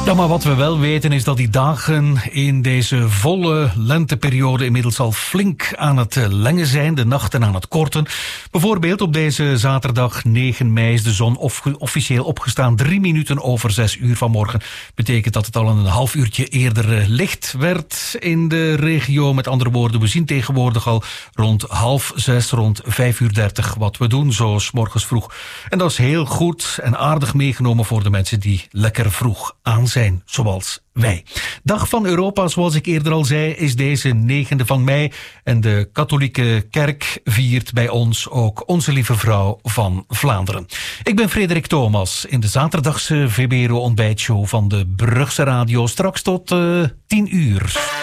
Ja, maar wat we wel weten is dat die dagen in deze volle lenteperiode inmiddels al flink aan het lengen zijn. De nachten aan het korten. Bijvoorbeeld op deze zaterdag 9 mei is de zon officieel opgestaan 3 minuten over 6 uur vanmorgen. Betekent dat het al een half uurtje eerder licht werd in de regio. Met andere woorden, we zien tegenwoordig al rond 5:30, rond 5:30 wat we doen, zo 's morgens vroeg. En dat is heel goed en aardig meegenomen voor de mensen die lekker vroeg aan zijn, zoals wij. Dag van Europa, zoals ik eerder al zei, is deze 9e van mei. En de katholieke kerk viert bij ons ook Onze Lieve Vrouw van Vlaanderen. Ik ben Frederik Thomas in de zaterdagse VBRO ontbijtshow van de Brugse Radio. Straks tot 10 uur.